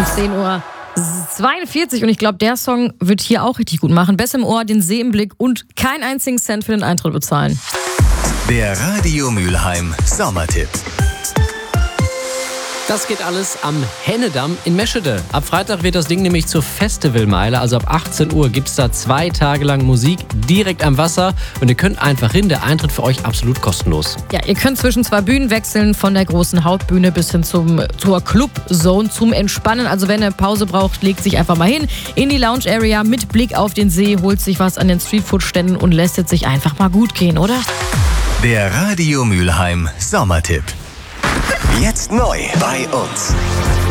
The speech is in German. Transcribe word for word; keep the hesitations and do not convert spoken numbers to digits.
um zehn Uhr zweiundvierzig und ich glaube, der Song wird hier auch richtig gut machen. Besser im Ohr, den See im Blick und keinen einzigen Cent für den Eintritt bezahlen. Der Radio Mülheim Sommertipp. Das geht alles am Hennedamm in Meschede. Ab Freitag wird das Ding nämlich zur Festivalmeile. Also ab achtzehn Uhr gibt es da zwei Tage lang Musik direkt am Wasser. Und ihr könnt einfach hin. Der Eintritt für euch absolut kostenlos. Ja, ihr könnt zwischen zwei Bühnen wechseln, von der großen Hauptbühne bis hin zum, zur Club Zone zum Entspannen. Also wenn ihr Pause braucht, legt sich einfach mal hin in die Lounge Area mit Blick auf den See, holt sich was an den Streetfood-Ständen und lässt es sich einfach mal gut gehen, oder? Der Radio Mülheim Sommertipp. Jetzt neu bei uns.